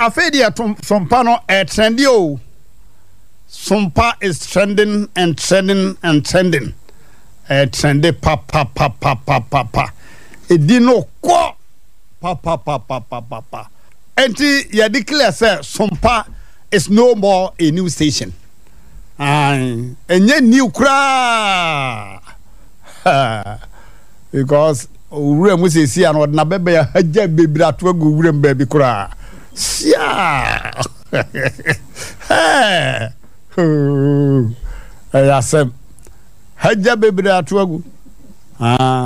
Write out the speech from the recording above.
afedia sompa no trendy o. Sompa is trending and trending and trending. Trendy pa. Edino ko pa. Enti ya declare say Sompa is no more a new station. Enye new kra. Because ure mu se si an na bebe ya haja bebira to agu ure mbabi kra. Sia. Ayasem haja bebira to agu.